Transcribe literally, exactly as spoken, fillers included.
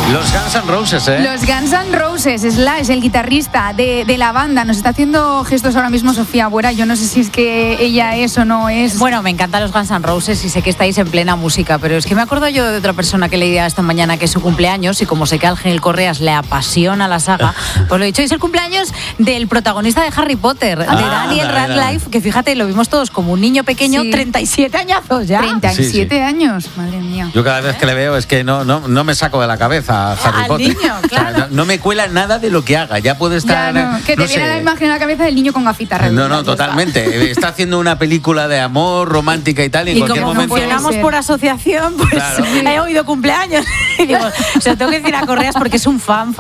Los Guns N' Roses, ¿eh? Los Guns N' Roses, Slash, el guitarrista de, de la banda. Nos está haciendo gestos ahora mismo Sofía Buera. Yo no sé si es que ella es o no es. Bueno, me encantan los Guns N' Roses y sé que estáis en plena música, pero es que me acuerdo yo de otra persona que leía esta mañana que es su cumpleaños y como sé que a Ángel Correas le apasiona la saga, pues lo he dicho, es el cumpleaños del protagonista de Harry Potter, de Ah, Daniel mira, mira. Radcliffe, que fíjate, lo vimos todos como un niño pequeño, Sí. treinta y siete añazos ya. treinta y siete Sí, sí. años, madre mía. Yo cada vez que le veo es que no, no, no me saco de la cabeza a Harry Al Potter. niño, O sea, claro. no, no me cuela nada de lo que haga. Ya puede Ya, estar. no, que te no viene sé. la imagen a la cabeza del niño con gafitas. No, redondas, no, ya está. totalmente. Está haciendo una película de amor romántica y tal. Y, en Y cualquier como momento. funcionamos ser. por asociación, pues Claro. he oído cumpleaños. Y digo, se lo tengo que decir a Correas porque es un fan